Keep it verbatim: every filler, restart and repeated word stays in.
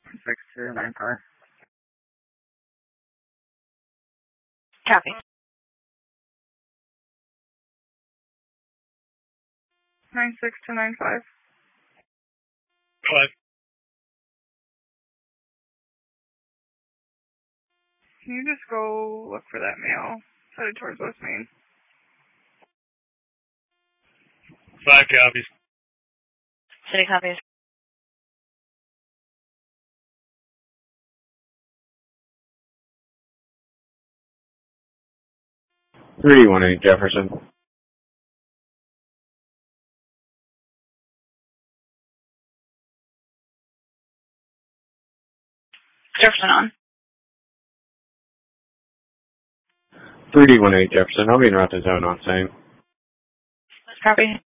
six two nine five. Copy. nine six two nine five. Five. Can you just go look for that mail? It's headed towards West Main. Five copies. City copies. three one eight Jefferson. Jefferson on. three D one eight Jefferson. I'll be in route to zone on same. Copy.